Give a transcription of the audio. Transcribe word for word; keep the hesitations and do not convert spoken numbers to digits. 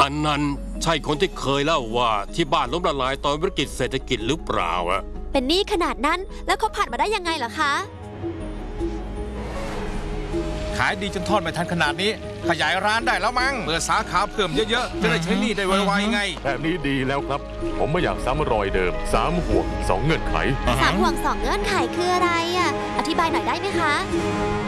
อันนั้นใช่คนที่เคยเล่าว่าที่บ้านล้มละลายตอนวิกฤตเศรษฐกิจหรือเปล่าอะเป็นหนี้ขนาดนั้นแล้วเขาผ่านมาได้ยังไงเหรอคะขายดีจนทอดไม่ทันขนาดนี้ขยายร้านได้แล้วมั้งเปิดสาขาเพิ่มเยอะๆจะได้ใช้หนี้ได้ไวๆไงแบบนี้ดีแล้วครับผมไม่อยากซ้ำรอยเดิมสามห่วงสองเงื่อนไขสามห่วงสองเงื่อนไขคืออะไรอ่ะอธิบายหน่อยได้ไหมคะ